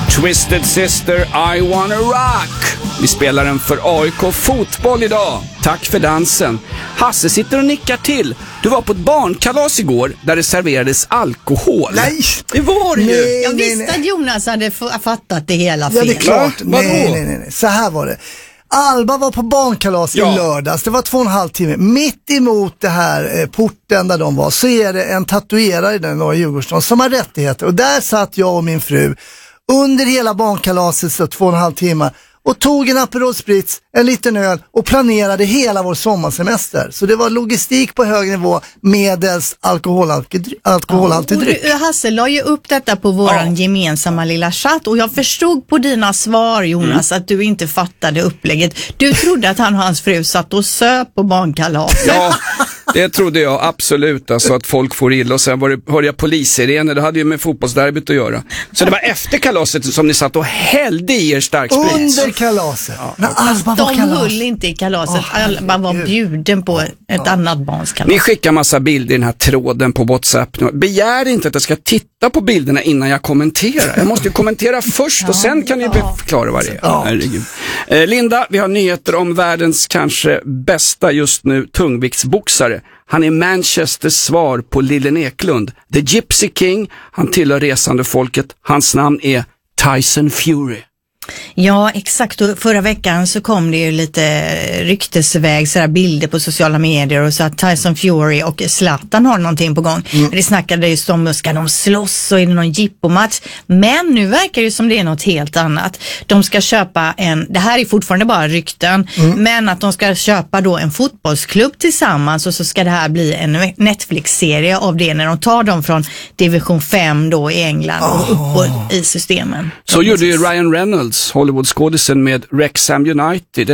Twisted Sister, I Wanna Rock. Vi spelar den för AIK Fotboll idag. Tack för dansen. Hasse sitter och nickar till. Du var på ett barnkalas igår där det serverades alkohol. Nej, det var det ju. Jag visste att Jonas hade fattat det hela fel. Ja, det är klart. Nej. Så här var det. Alba var på barnkalas i lördags. Det var 2,5 timme. Mitt emot det här porten där de var så är det en tatuerare i den norra Djurgårdsstaden som har rättigheter. Och där satt jag och min fru under hela barnkalaset så 2,5 timmar och tog en Aperol Spritz, en liten öl och planerade hela vår sommarsemester. Så det var logistik på hög nivå medels alkoholhaltig dryck. Och Hasse la ju upp detta på våran gemensamma lilla chatt och jag förstod på dina svar, Jonas, att du inte fattade upplägget. Du trodde att han och hans fru satt och söp på barnkalaset. Ja, det trodde jag absolut, alltså att folk får illa och sen hörde jag polissirener, det hade ju med fotbollsderbyt att göra. Så det var efter kalaset som ni satt och hällde i er starksprit. Under kalaset. När Alba var De höll inte i kalaset, Alba var bjuden på ett annat barns kalas. Ni skickar massa bilder i den här tråden på WhatsApp. Begär inte att jag ska titta på bilderna innan jag kommenterar. Jag måste ju kommentera först och sen kan ni förklara vad det är. Herregud. Linda, vi har nyheter om världens kanske bästa just nu tungviktsboxare. Han är Manchesters svar på Lillen Eklund. The Gypsy King, han tillhör resande folket. Hans namn är Tyson Fury. Ja, exakt. Och förra veckan så kom det ju lite ryktesväg, sådär bilder på sociala medier och så att Tyson Fury och Zlatan har någonting på gång. Det snackade just om, ska de slåss och är det någon jippomatch? Men nu verkar det som det är något helt annat. De ska köpa det här är fortfarande bara rykten, men att de ska köpa då en fotbollsklubb tillsammans och så ska det här bli en Netflix-serie av det när de tar dem från division 5 då i England och uppåt i systemen. Så gjorde ju Ryan Reynolds, Hollywood-skådisen med Wrexham United.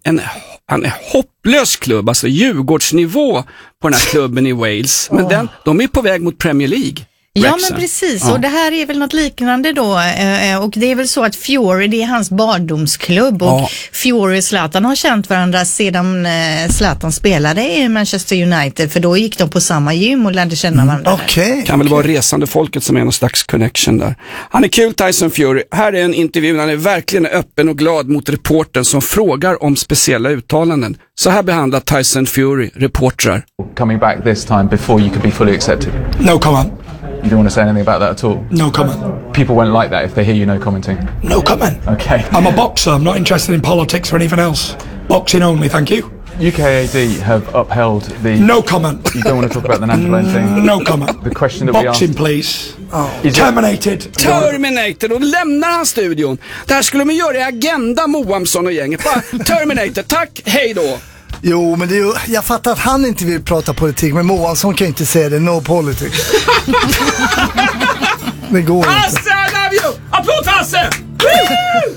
Han är hopplös klubb, alltså Djurgårdsnivå på den här klubben i Wales. Men de är på väg mot Premier League. Ja, men precis. Och det här är väl något liknande då. Och det är väl så att Fury, det är hans barndomsklubb. Och Fury och Zlatan har känt varandra sedan Zlatan spelade i Manchester United. För då gick de på samma gym och lärde känna varandra. Kan väl vara resande folket som är någon slags connection där. Han är kul, Tyson Fury. Här är en intervju. Han är verkligen öppen och glad mot reportern som frågar om speciella uttalanden. Så här behandlar Tyson Fury reportrar. Coming back this time before you could be fully accepted. No comment. You don't want to say anything about that at all? No comment. People won't like that if they hear you no commenting. No comment. Okay. I'm a boxer. I'm not interested in politics or anything else. Boxing only, thank you. UKAD have upheld the... No comment. You don't want to talk about the national thing? No comment. The question that Boxing, we asked... please. Terminated. Terminated. Och lämnar han studion. Det här skulle de göra i Agenda, Moamsson och gänget. Bara Terminated. Tack, hej då. Jo, men jag fattar att han inte vill prata politik, men Moansson kan inte säga det. No politics. Det går inte. Hasse, I love you! Applåd Hasse!